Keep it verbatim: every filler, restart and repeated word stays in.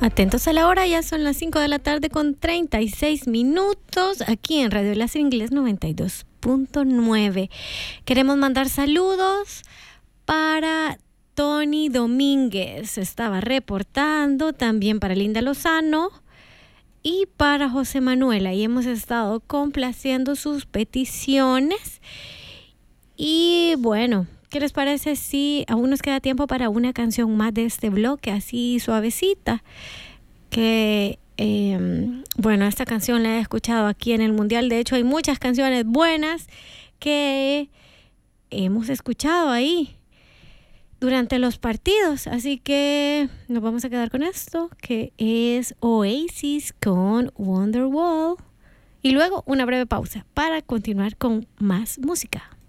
Atentos a la hora, ya son las cinco de la tarde con treinta y seis minutos aquí en Radio Láser Inglés noventa y dos punto nueve. Queremos mandar saludos para Tony Domínguez, estaba reportando, también para Linda Lozano y para José Manuela, y hemos estado complaciendo sus peticiones. Y bueno, ¿qué les parece si aún nos queda tiempo para una canción más de este bloque, así suavecita? Que, eh, bueno, esta canción la he escuchado aquí en el Mundial. De hecho, hay muchas canciones buenas que hemos escuchado ahí durante los partidos. Así que nos vamos a quedar con esto, que es Oasis con Wonderwall. Y luego una breve pausa para continuar con más música.